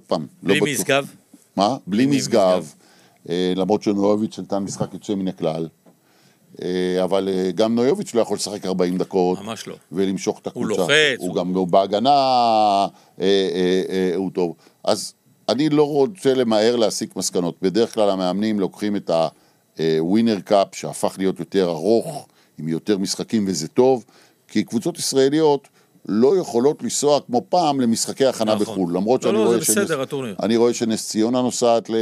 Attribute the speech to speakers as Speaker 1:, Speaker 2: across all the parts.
Speaker 1: פעם.
Speaker 2: בלי משגב?
Speaker 1: מה? בלי משגב. למרות שנויוביץ' נתן משחק יוצא מן הכלל. אבל גם נויוביץ' לא יכול לשחק 40 דקות.
Speaker 2: ממש לא.
Speaker 1: ולמשוך את הקבוצה.
Speaker 2: הוא לוחץ.
Speaker 1: הוא גם בהגנה, הוא טוב. אז אני לא רוצה למהר להסיק מסקנות. בדרך כלל המאמנים לוקחים את הווינר קאפ, שהפך להיות יותר ארוך, עם יותר משחקים, וזה טוב, כי קבוצות ישראליות לא יכולות לנסוע כמו פעם למשחקי הכנה בחו"ל. למרות שאני רואה שנס ציונה נוסעת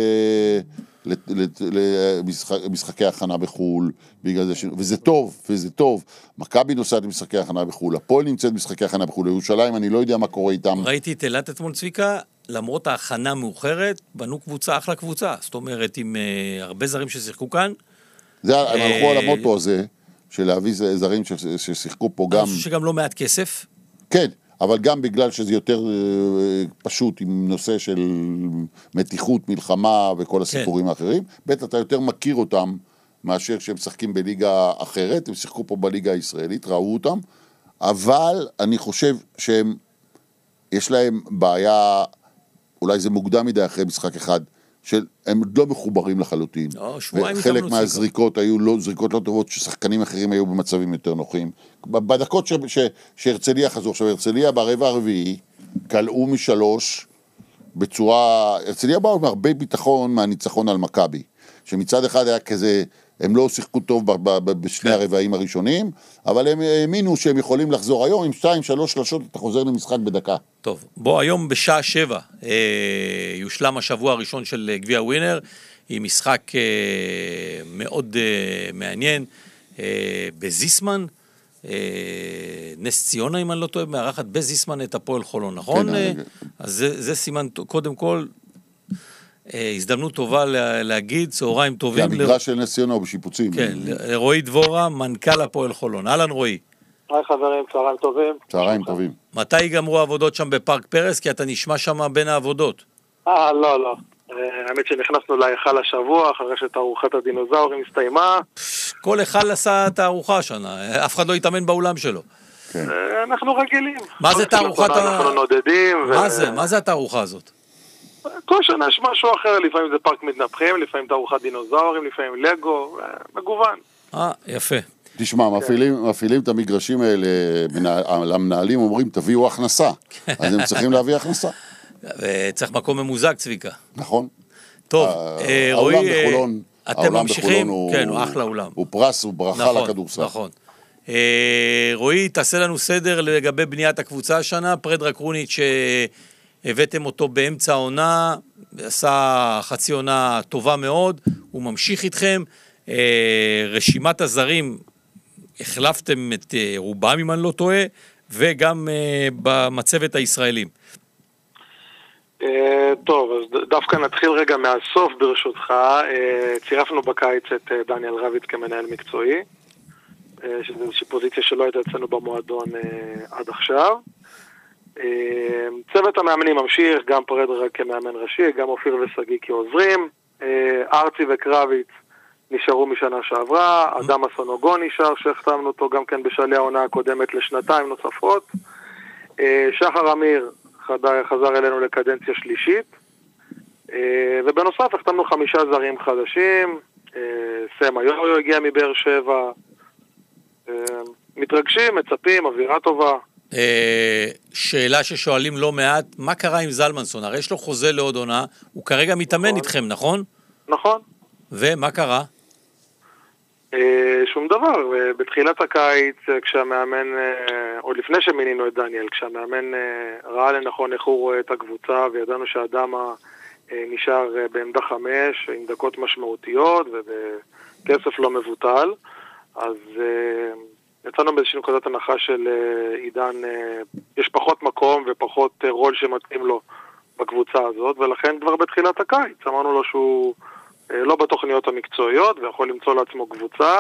Speaker 1: למשחקי הכנה בחו"ל, וזה טוב. מכבי נוסעת למשחקי הכנה בחו"ל, הפועל נמצאת במשחקי הכנה בחו"ל, ירושלים, אני לא יודע מה קורה איתם.
Speaker 2: ראיתי את אילת אתמול צביקה, למרות ההכנה מאוחרת, בנו קבוצה, אחלה קבוצה. זאת אומרת, עם הרבה זרים ששיחקו כאן.
Speaker 1: הם הלכו על המוטו הזה, של להביא זרים ששיחקו פה גם.
Speaker 2: שגם לא מעט כסף.
Speaker 1: כן, אבל גם בגלל שזה יותר פשוט עם נושא של מתיחות, מלחמה וכל הסיפורים האחרים. בית אתה יותר מכיר אותם מאשר שהם משחקים בליגה אחרת, הם שיחקו פה בליגה הישראלית, ראו אותם, אבל אני חושב שהם, יש להם בעיה, אולי זה מוקדם מדי אחרי משחק אחד, שהם לא מחוברים לחלוטין. וחלק מהזריקות היו זריקות לא טובות, ששחקנים אחרים היו במצבים יותר נוחים. בדקות שהרצליה חזור, עכשיו הרצליה ברבע הרביעי, קלעו משלוש, בצורה, הרצליה באו עם הרבה ביטחון מהניצחון על מכבי, שמצד אחד היה כזה, הם לא שיחקו טוב בשני הרבעים הראשונים, אבל הם האמינו שהם יכולים לחזור היום, עם 2-3 שלשות אתה חוזר למשחק בדקה.
Speaker 2: טוב, בוא היום בשעה 7 יושלם השבוע הראשון של גביע ווינר, עם משחק מאוד מעניין, בזיסמן, נס ציונה אם אני לא טועה, מארחת בזיסמן את הפועל חולון, נכון? אז זה סימן קודם כל, הזדמנות טובה להגיד, צהריים טובים.
Speaker 1: כי המגרש של נס ציונה הוא בשיפוצים.
Speaker 2: כן, רועי דבורה, מנכ"ל הפועל חולון. אהלן רועי.
Speaker 3: היי חברים, צהריים טובים.
Speaker 1: צהריים טובים.
Speaker 2: מתי ייגמרו העבודות שם בפארק פרס? כי אתה נשמע שם בין העבודות.
Speaker 3: לא. האמת שנכנסנו להיכל השבוע, אחרי שתערוכת הדינוזאורים הסתיימה.
Speaker 2: כל היכל עשה תערוכה שנה, אף אחד לא יתאמן באולם שלו.
Speaker 3: אנחנו רגילים.
Speaker 2: מה זה תערוכת
Speaker 3: אנחנו נודדים.
Speaker 2: מה זה התערוכה הזאת?
Speaker 3: כל שנה יש משהו אחר, לפעמים זה פארק מתנפחים, לפעמים תערוכת דינוזאורים, לפעמים לגו, מגוון.
Speaker 2: יפה.
Speaker 1: תשמע, מפעילים את המגרשים האלה, למנהלים אומרים, תביאו הכנסה, אז הם צריכים להביא הכנסה.
Speaker 2: וצריך מקום ממוזג, צביקה.
Speaker 1: נכון.
Speaker 2: טוב,
Speaker 1: העולם בחולון,
Speaker 2: אתם ממשיכים, כן, הוא אחלה עולם.
Speaker 1: הוא פרס, הוא ברכה לכדורסל.
Speaker 2: נכון. רועי, תעשה לנו סדר לגבי בניית הקבוצה השנה, פרדרה קרוניץ' הבאתם אותו באמצע העונה, עשה חצי עונה טובה מאוד, הוא ממשיך איתכם, רשימת הזרים, החלפתם את רובם אם אני לא טועה, וגם במצבת הישראלים.
Speaker 3: טוב, אז דווקא נתחיל רגע מהסוף ברשותך, צירפנו בקיץ את דניאל רביץ כמנהל מקצועי, שזו איזושהי פוזיציה שלא הייתה אצלנו במועדון עד עכשיו. צוות המאמנים ממשיך, גם פרדרה כמאמן ראשי, גם אופיר וסגי כעוזרים, ארצי וקרביץ נשארו משנה שעברה, אדם הסונוגו נשאר, שהחתמנו אותו גם כן בשלהי העונה הקודמת לשנתיים נוספות, שחר אמיר חזר אלינו לקדנציה שלישית, ובנוסף החתמנו 5 זרים חדשים, סם היוריו הגיע מבאר שבע, מתרגשים, מצפים, אווירה טובה.
Speaker 2: שאלה ששואלים לא מעט, מה קרה עם זלמנסון? הרי יש לו חוזה לעוד עונה, הוא כרגע מתאמן איתכם, נכון?
Speaker 3: נכון.
Speaker 2: ומה קרה?
Speaker 3: שום דבר, בתחילת הקיץ כשהמאמן, עוד לפני שמינינו את דניאל, כשהמאמן ראה לנכון איך הוא רואה את הקבוצה וידענו שהאדמה נשאר בעמדה 5 עם דקות משמעותיות ובכסף לא מבוטל, אז יצאנו באיזושהי נקודת הנחה של עידן, יש פחות מקום ופחות רול שמתאים לו בקבוצה הזאת, ולכן כבר בתחילת הקיץ אמרנו לו שהוא לא בתוכניות המקצועיות ויכול למצוא לעצמו קבוצה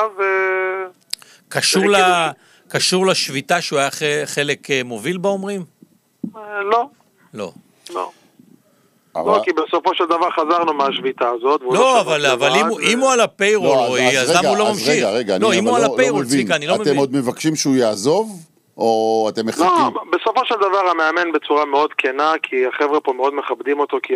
Speaker 2: קשור לשביתה שהוא היה חלק מוביל באומרים?
Speaker 3: לא.
Speaker 2: לא.
Speaker 3: לא, כי בסופו של דבר חזרנו מהשביתה הזאת.
Speaker 2: לא, אבל אם הוא על הפיירול, רועי, אז למה הוא לא ממשיך? לא, אם הוא על הפיירול, צביקה, אני לא מבין.
Speaker 1: אתם עוד מבקשים שהוא יעזוב? או אתם מחכים?
Speaker 3: לא, בסופו של דבר המאמן בצורה מאוד כנה, כי החבר'ה פה מאוד מכבדים אותו, כי